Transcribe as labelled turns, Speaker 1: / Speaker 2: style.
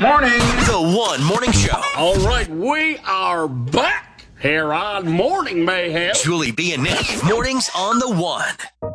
Speaker 1: Morning.
Speaker 2: The One Morning Show.
Speaker 3: All right, we are back here on Morning Mayhem.
Speaker 2: Julie B and Nick. Mornings on The One.